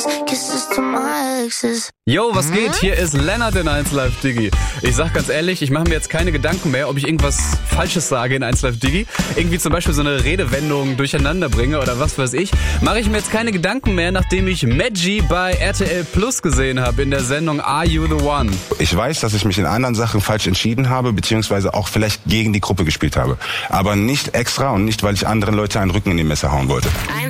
Yo, was geht? Hier ist Lennart in 1 Live Diggi. Ich sag ganz ehrlich, ich mache mir jetzt keine Gedanken mehr, ob ich irgendwas Falsches sage in 1 Live Diggi. Irgendwie zum Beispiel so eine Redewendung durcheinander bringe oder was weiß ich. Mache ich mir jetzt keine Gedanken mehr, nachdem ich Maggie bei RTL Plus gesehen habe in der Sendung Are You The One? Ich weiß, dass ich mich in anderen Sachen falsch entschieden habe, beziehungsweise auch vielleicht gegen die Gruppe gespielt habe. Aber nicht extra und nicht, weil ich anderen Leute einen Rücken in die Messer hauen wollte.